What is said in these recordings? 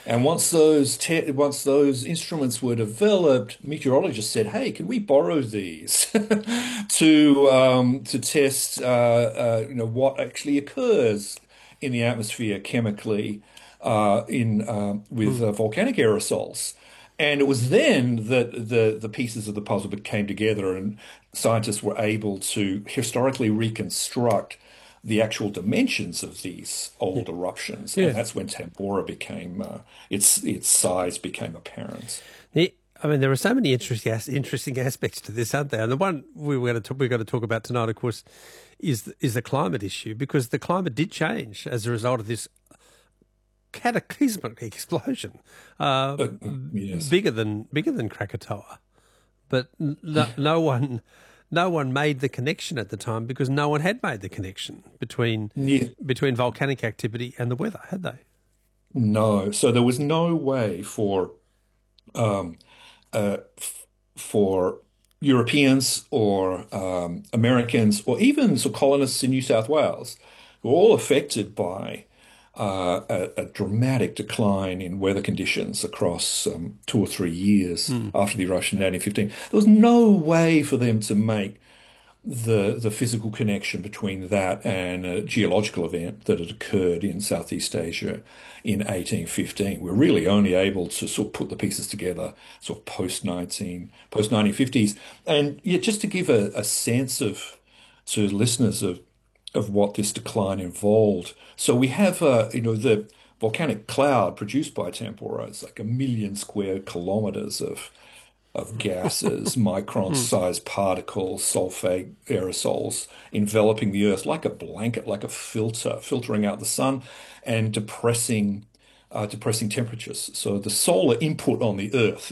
And once those instruments were developed, meteorologists said, "Hey, can we borrow these to test what actually occurs in the atmosphere chemically in with Mm. volcanic aerosols?" And it was then that the pieces of the puzzle came together, and scientists were able to historically reconstruct the actual dimensions of these Yeah. old eruptions, and Yeah. that's when Tambora became its size became apparent. Yeah, I mean, there are so many interesting aspects to this, aren't there? And the one we're going to talk about tonight, of course, is the climate issue, because the climate did change as a result of this cataclysmic explosion, uh, Yes. bigger than Krakatoa. But no one made the connection at the time, because no one had made the connection between Yeah. volcanic activity and the weather, had they? No. So there was no way um, for Europeans or Americans or even so colonists in New South Wales who were all affected by a dramatic decline in weather conditions across 2 or 3 years Hmm. after the eruption in 1815. There was no way for them to make the physical connection between that and a geological event that had occurred in Southeast Asia in 1815. We're really only able to sort of put the pieces together sort of post 1950s. And yeah, just to give a sense of to listeners of what this decline involved. So we have the volcanic cloud produced by Tambora is like 1 million square kilometers of gases, Hmm. micron-sized particles, sulfate aerosols enveloping the Earth like a blanket, like a filter, filtering out the sun and depressing temperatures. So the solar input on the Earth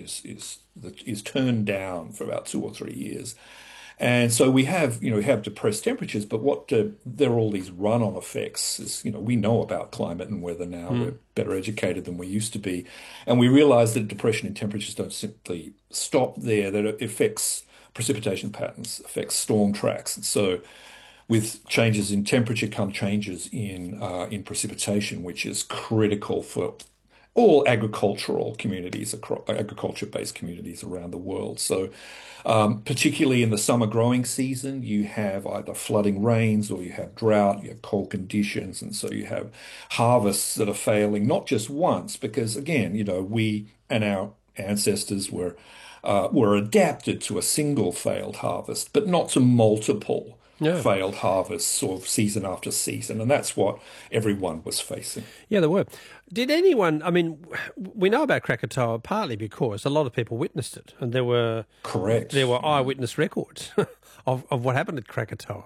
is turned down for about 2 or 3 years. And so we have depressed temperatures, but there are all these run-on effects. We know about climate and weather now. Hmm. We're better educated than we used to be, and we realize that depression in temperatures don't simply stop there. That it affects precipitation patterns, affects storm tracks, and so with changes in temperature come changes in precipitation, which is critical for all agricultural communities, agriculture-based communities around the world. So, particularly in the summer growing season, you have either flooding rains or you have drought, you have cold conditions, and so you have harvests that are failing not just once, because again, we and our ancestors were adapted to a single failed harvest, but not to multiple Yeah. failed harvests sort of season after season, and that's what everyone was facing. Yeah, there were. Did anyone? I mean, we know about Krakatoa partly because a lot of people witnessed it, and there Correct. were eyewitness records of what happened at Krakatoa.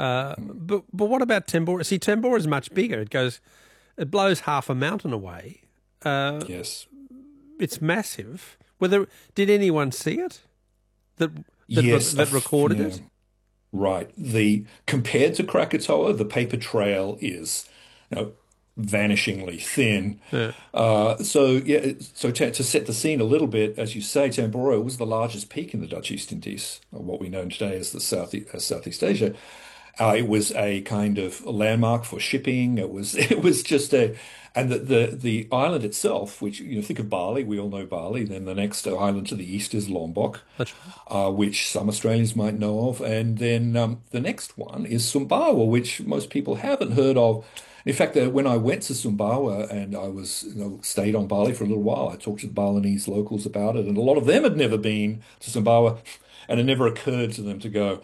But what about Tambora? See, Tambora is much bigger. It blows half a mountain away. Uh, Yes. it's massive. Did anyone see it that Yes. that recorded Yeah. it? Right. The compared to Krakatoa, the paper trail is, you know, vanishingly thin. Yeah. So yeah. So to set the scene a little bit, as you say, Tambora was the largest peak in the Dutch East Indies, or what we know today as Southeast Asia. It was a kind of a landmark for shipping. It was it was just and the island itself, which think of Bali, we all know Bali. Then the next island to the east is Lombok, That's which some Australians might know of, and then the next one is Sumbawa, which most people haven't heard of. In fact, when I went to Sumbawa and I was stayed on Bali for a little while, I talked to the Balinese locals about it, and a lot of them had never been to Sumbawa and it never occurred to them to go.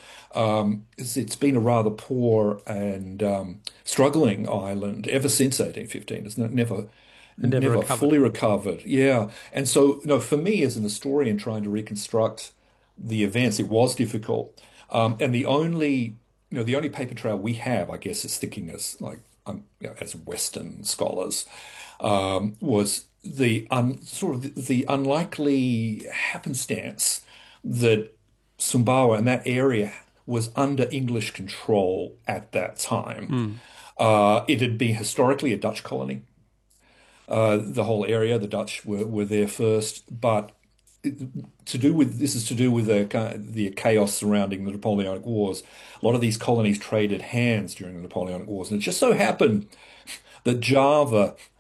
It's been a rather poor and struggling island ever since 1815. It's never and never never recovered. fully recovered. Yeah, and so for me as an historian trying to reconstruct the events, it was difficult. And the only paper trail we have, I guess, is thinking as like as Western scholars, was sort of the unlikely happenstance that Sumbawa and that area was under English control at that time. Hmm. It had been historically a Dutch colony. The whole area, the Dutch were there first, but this is to do with the chaos surrounding the Napoleonic Wars. A lot of these colonies traded hands during the Napoleonic Wars, and it just so happened that Java